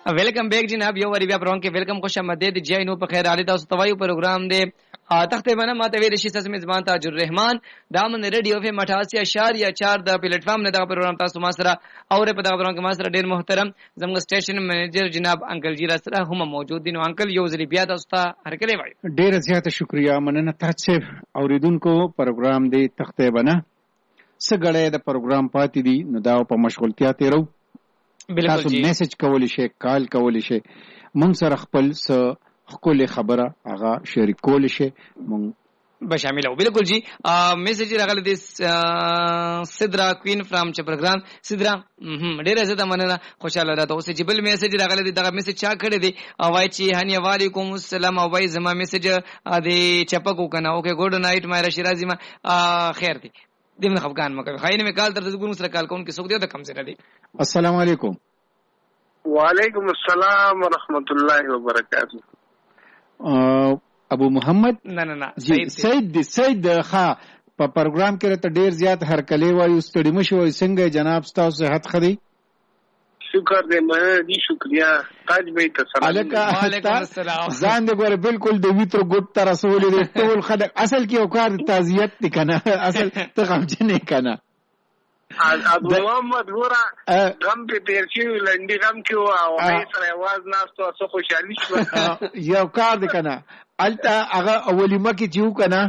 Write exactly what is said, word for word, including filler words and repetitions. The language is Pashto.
ویلکم بیک جناب یو وری بیا پرون کې ویلکم خوش آمدید جی نو په خیر علي تاسو توایو پروګرام دی تخته باندې ماته ویل شي تاسو میزبان تاج الرحمن دامن ریډیو په اٹھاسی اشاریه چار د پلیټ فارم نه دا پروګرام تاسو ما سره اور په دا پروګرام کې ما سره ډیر محترم زموږ سټیشن منیجر جناب انکل جی را سره هم موجود دي. نو انکل یو ځلی بیا تاسو ته هرکلی وایي. ډیر زیاته شکریا مننه تاسو اوریدونکو پروګرام دی تخته باندې سګړې د پروګرام پاتې دي نو دا په مشغولتیا تیرو تاسو میسج کولی شئ کال کولی شئ مونږ سره خپل څه خپل خبره هغه شریک کولی شئ مونږ به شامل او بالکل جی میسج راغلی دی سدرا کوین فرام چ پروګرام سدرا ډیره زړه مننه خوشاله راته اوس چې بل میسج راغلی دی دغه میسج چا کړی دی او وای چې هنی وعلیکم السلام او وای زما میسج دی چپکو کنه اوکے ګډ نایټ مایرا شیرازی ما خیر دی دمن خفقان مکه خاینه می کال تر زګونو سره کال کون کې سوق دی د کم سره دی. السلام علیکم. وعلیکم السلام ورحمۃ اللہ وبرکاتہ. ابو محمد نه نه نه سید سید دی سید ها په پروګرام کې ته ډیر زیات هرکلی وایو ستړي مشو څنګه جناب تاسو صحت خدي شکر دې مې دي شکریا تاج به تسلیم وعلیکم السلام ځان دې ګوره بالکل د ویتر ګوت تر رسول دې ټول خلک اصل کې او کار تعزیت دي کنه اصل ته غمجن نه کنه ابو محمد ګورا غم په تیر شي لنډي غم کې او هغه سره आवाज ناستو څه خوشحالي شو یو کار دې کنه الته هغه اولی مکه چې و کنه